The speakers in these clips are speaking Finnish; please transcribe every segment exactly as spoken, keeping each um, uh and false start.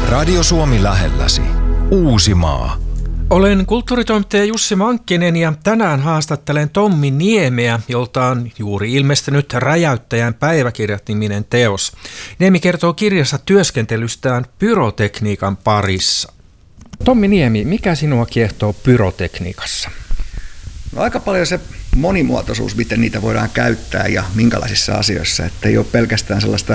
Radio Suomi lähelläsi. Uusimaa. Olen kulttuuritoimittaja Jussi Mankkinen ja tänään haastattelen Tommi Niemeä, jolta on juuri ilmestynyt Räjäyttäjän päiväkirjat-niminen teos. Niemi kertoo kirjassa työskentelystään pyrotekniikan parissa. Tommi Niemi, mikä sinua kiehtoo pyrotekniikassa? No aika paljon se monimuotoisuus, miten niitä voidaan käyttää ja minkälaisissa asioissa, että ei ole pelkästään sellaista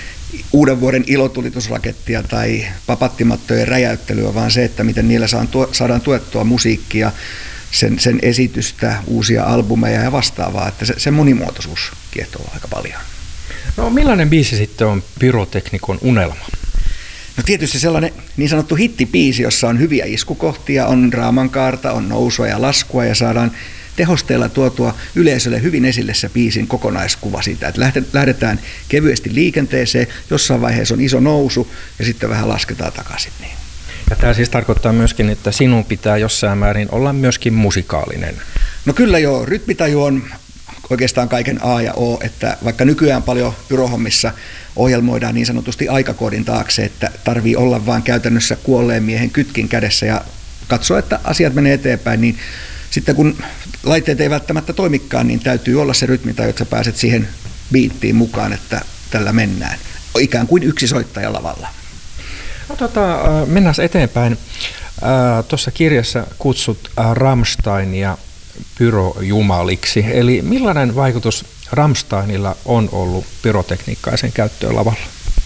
uuden vuoden ilotulitusrakettia tai papattimattojen räjäyttelyä, vaan se, että miten niillä saadaan tuettua musiikkia, sen, sen esitystä, uusia albumeja ja vastaavaa, että se, se monimuotoisuus kiehtoo aika paljon. No millainen biisi sitten on pyroteknikon unelma? No tietysti sellainen niin sanottu hittibiisi, jossa on hyviä iskukohtia, on draamankaarta, on nousua ja laskua ja saadaan tehosteella tuotua yleisölle hyvin esille se biisin kokonaiskuva siitä, että lähdetään kevyesti liikenteeseen, jossain vaiheessa on iso nousu ja sitten vähän lasketaan takaisin. Niin. Ja tämä siis tarkoittaa myöskin, että sinun pitää jossain määrin olla myöskin musikaalinen. No kyllä joo, rytmitaju on oikeastaan kaiken A ja O, että vaikka nykyään paljon pyrohommissa ohjelmoidaan niin sanotusti aikakoodin taakse, että tarvii olla vaan käytännössä kuolleen miehen kytkin kädessä ja katsoa, että asiat menee eteenpäin, niin sitten kun laitteet ei välttämättä toimikaan, niin täytyy olla se rytmitaju, että sä pääset siihen biittiin mukaan, että tällä mennään. Ikään kuin yksi soittaja lavalla. No, tota, mennään eteenpäin. Tuossa kirjassa kutsut Rammsteinia pyrojumaliksi. Eli millainen vaikutus Rammsteinilla on ollut pyrotekniikkaan ja sen käyttöön lavalla?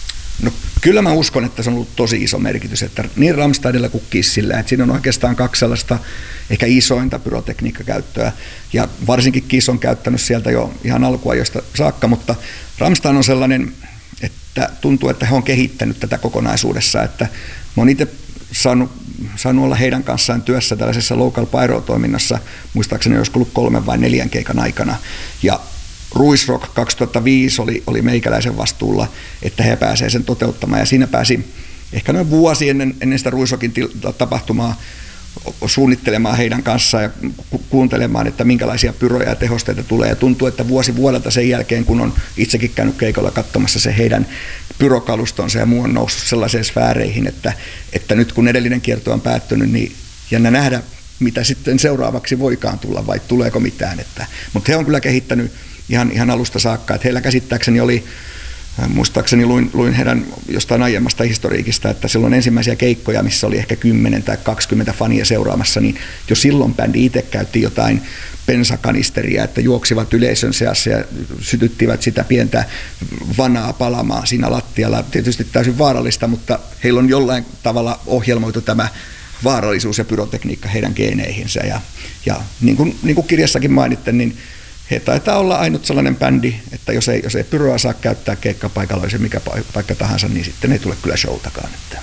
No kyllä mä uskon, että se on ollut tosi iso merkitys, että niin Rammsteinilla kuin Kissillä, että siinä on oikeastaan kaksi sellaista ehkä isointa pyrotekniikkakäyttöä, ja varsinkin Kiss on käyttänyt sieltä jo ihan alkuajoista saakka, mutta Rammstein on sellainen, että tuntuu, että he on kehittänyt tätä kokonaisuudessa, että mä oon itse saanut, saanut olla heidän kanssaan työssä tällaisessa local pyro-toiminnassa, muistaakseni olisi ollut kolmen vai neljän keikan aikana, ja Ruisrock kaksituhattaviisi oli, oli meikäläisen vastuulla, että he pääsevät sen toteuttamaan, ja siinä pääsi ehkä noin vuosi ennen, ennen sitä Ruisrockin tapahtumaa suunnittelemaan heidän kanssaan ja ku- kuuntelemaan, että minkälaisia pyroja ja tehosteita tulee, ja tuntuu, että vuosi vuodelta sen jälkeen, kun on itsekin käynyt keikolla katsomassa se heidän pyrokalustonsa ja muu on noussut sellaiseen sfääreihin, että, että nyt kun edellinen kierto on päättynyt, niin jännä nähdä, mitä sitten seuraavaksi voikaan tulla, vai tuleeko mitään, että, mutta he on kyllä kehittänyt Ihan, ihan alusta saakka, että heillä käsittääkseni oli, muistaakseni luin, luin heidän jostain aiemmasta historiikista, että silloin ensimmäisiä keikkoja, missä oli ehkä kymmenen tai kaksikymmentä fania seuraamassa, niin jo silloin bändi itse käytti jotain pensakanisteria, että juoksivat yleisön seassa ja sytyttivät sitä pientä vanaa palamaan siinä lattialla. Tietysti täysin vaarallista, mutta heillä on jollain tavalla ohjelmoitu tämä vaarallisuus ja pyrotekniikka heidän geeneihinsä. Ja, ja niin kuin, niin kuin kirjassakin mainitte, niin he taitaa olla ainut sellainen bändi, että jos ei, jos ei pyroa saa käyttää keikkapaikalla, oli se mikä paikka tahansa, niin sitten ei tule kyllä showtakaan. Että.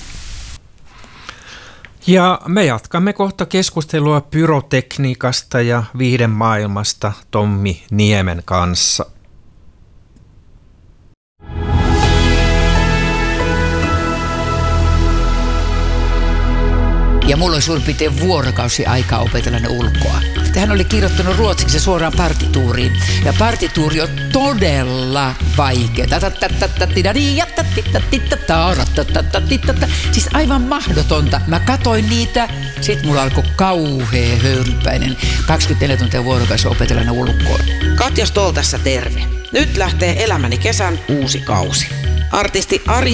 Ja me jatkamme kohta keskustelua pyrotekniikasta ja viihdemaailmasta Tommi Niemen kanssa. Ja mulla oli suurin piirtein vuorokausi aikaa opetella ne ulkoa. Hän oli kirjoittanut ruotsiksi suoraan partituuriin. Ja partituuri on todella vaikea. Siis aivan mahdotonta. Mä katoin niitä, sit mulla alkoi kauhea höyrypäinen. kaksikymmentäneljä tuntia vuorokausi opetella ne ulkoa. Katja Stoll tässä terve. Nyt lähtee elämäni kesän uusi kausi. Artisti Arja